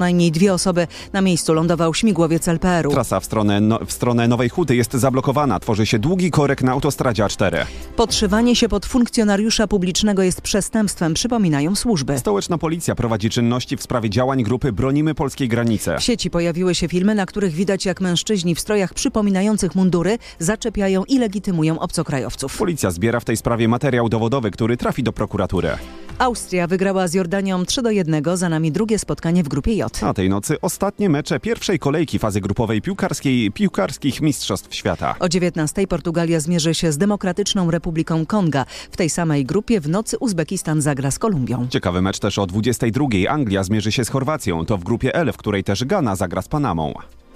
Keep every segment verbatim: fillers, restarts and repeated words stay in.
Najmniej dwie osoby. Na miejscu lądował śmigłowiec L P R u. Trasa w stronę, no, w stronę Nowej Huty jest zablokowana. Tworzy się długi korek na autostradzie A cztery. Podszywanie się pod funkcjonariusza publicznego jest przestępstwem, przypominają służby. Stołeczna policja prowadzi czynności w sprawie działań grupy Bronimy Polskiej Granicy. W sieci pojawiły się filmy, na których widać, jak mężczyźni w strojach przypominających mundury zaczepiają i legitymują obcokrajowców. Policja zbiera w tej sprawie materiał dowodowy, który trafi do prokuratury. Austria wygrała z Jordanią trzy do jednego, za nami drugie spotkanie w grupie J. A tej nocy ostatnie mecze pierwszej kolejki fazy grupowej piłkarskiej piłkarskich Mistrzostw Świata. O dziewiętnastej Portugalia zmierzy się z Demokratyczną Republiką Konga. W tej samej grupie w nocy Uzbekistan zagra z Kolumbią. Ciekawy mecz też o dwudziestej drugiej. Anglia zmierzy się z Chorwacją. To w grupie L, w której też Gana zagra z Panamą.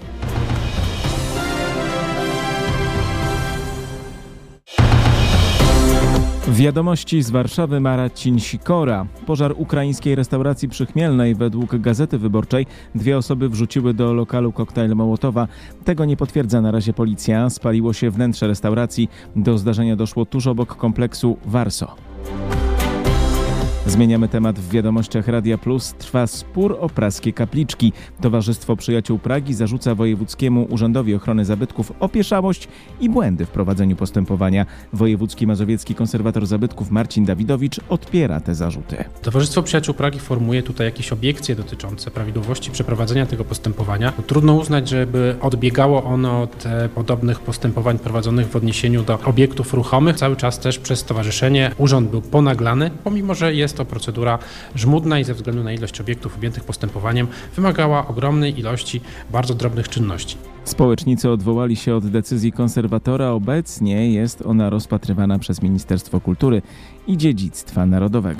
Wiadomości z Warszawy, Marcin Sikora. Pożar ukraińskiej restauracji przy Chmielnej. Według Gazety Wyborczej dwie osoby wrzuciły do lokalu koktajl Mołotowa. Tego nie potwierdza na razie policja. Spaliło się wnętrze restauracji. Do zdarzenia doszło tuż obok kompleksu Warso. Zmieniamy temat w wiadomościach Radia Plus. Trwa spór o praskie kapliczki. Towarzystwo Przyjaciół Pragi zarzuca Wojewódzkiemu Urzędowi Ochrony Zabytków opieszałość i błędy w prowadzeniu postępowania. Wojewódzki mazowiecki konserwator zabytków Marcin Dawidowicz odpiera te zarzuty. Towarzystwo Przyjaciół Pragi formułuje tutaj jakieś obiekcje dotyczące prawidłowości przeprowadzenia tego postępowania. Trudno uznać, żeby odbiegało ono od podobnych postępowań prowadzonych w odniesieniu do obiektów ruchomych. Cały czas też przez stowarzyszenie urząd był ponaglany, pomimo że jest to procedura żmudna i ze względu na ilość obiektów objętych postępowaniem wymagała ogromnej ilości bardzo drobnych czynności. Społecznicy odwołali się od decyzji konserwatora. Obecnie jest ona rozpatrywana przez Ministerstwo Kultury i Dziedzictwa Narodowego.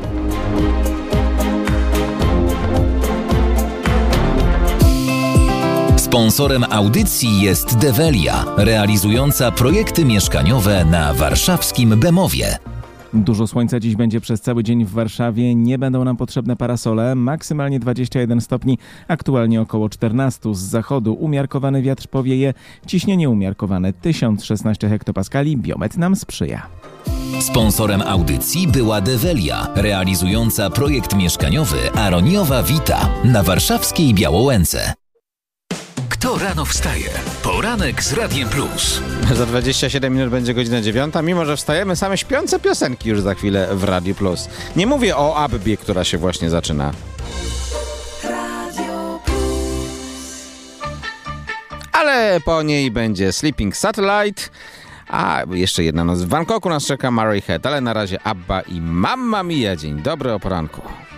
Sponsorem audycji jest Develia, realizująca projekty mieszkaniowe na warszawskim Bemowie. Dużo słońca dziś będzie przez cały dzień w Warszawie. Nie będą nam potrzebne parasole. Maksymalnie dwadzieścia jeden stopni, aktualnie około czternaście. Z zachodu umiarkowany wiatr powieje. Ciśnienie umiarkowane tysiąc szesnaście hektopaskali. Biometr nam sprzyja. Sponsorem audycji była Develia, realizująca projekt mieszkaniowy Aroniowa Vita na warszawskiej Białołęce. Kto rano wstaje? Poranek z Radiem Plus. Za dwadzieścia siedem minut będzie godzina dziewiąta, mimo że wstajemy same śpiące piosenki już za chwilę w Radiu Plus. Nie mówię o Abbie, która się właśnie zaczyna. Ale po niej będzie Sleeping Satellite, a jeszcze jedna noc w Bangkoku nas czeka Murray Head, ale na razie Abba i Mamma Mia. Dzień dobry, o poranku.